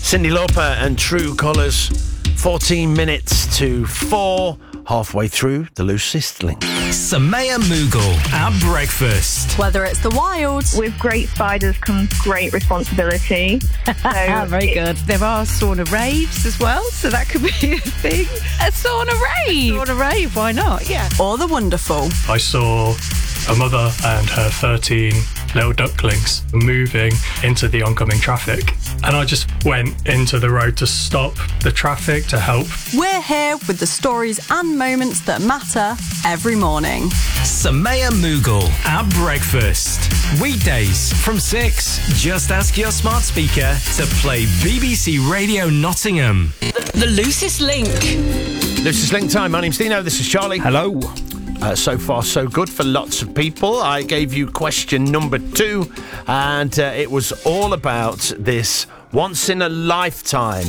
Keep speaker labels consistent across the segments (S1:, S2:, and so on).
S1: Cyndi Lauper and True Colours. 14 minutes to 4. Halfway through the loosest link.
S2: Samaya Mughal at breakfast.
S3: Whether it's the wild.
S4: With great spiders comes great responsibility. So
S3: Very good.
S5: There are sauna raves as well, so that could be a thing.
S3: A sauna rave.
S5: Sauna rave, why not? Yeah.
S3: Or the wonderful.
S6: I saw a mother and her 13 little ducklings moving into the oncoming traffic. And I just went into the road to stop the traffic to help.
S3: We're here with the stories and moments that matter every morning.
S2: Samaya Mughal at breakfast. Weekdays from 6. Just ask your smart speaker to play BBC Radio Nottingham.
S7: The loosest link.
S1: Loosest link time. My name's Dino. This is Charlie.
S8: Hello.
S1: So far, so good for lots of people. I gave you question number 2, and it was all about this once-in-a-lifetime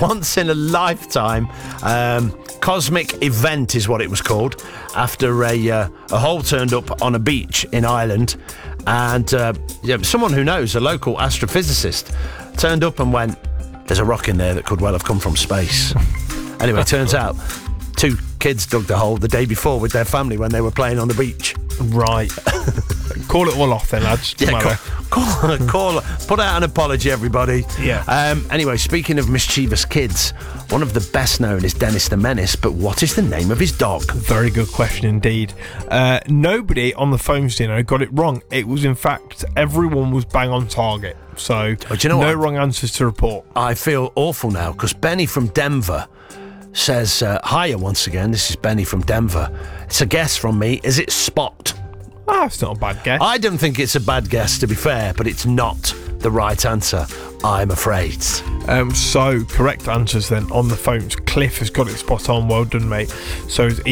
S1: cosmic event is what it was called, after a hole turned up on a beach in Ireland, and someone who knows, a local astrophysicist, turned up and went, there's a rock in there that could well have come from space. Anyway, turns out 2 kids dug the hole the day before with their family when they were playing on the beach.
S8: Right. Call it all off then, lads.
S1: Yeah, call, put out an apology, everybody.
S8: Yeah.
S1: Anyway, speaking of mischievous kids, one of the best known is Dennis the Menace, but what is the name of his dog?
S8: Very good question indeed. Nobody on the phones, got it wrong. It was, in fact, everyone was bang on target. So,
S1: do you know
S8: no
S1: what?
S8: wrong answers to report.
S1: I feel awful now, because Benny from Denver says, hiya once again, this is Benny from Denver. It's a guess from me. Is it Spot?
S8: It's not a bad guess.
S1: I don't think it's a bad guess, to be fair, but it's not the right answer, I'm afraid.
S8: So, correct answers then on the phones. Cliff has got it spot on. Well done, mate. So,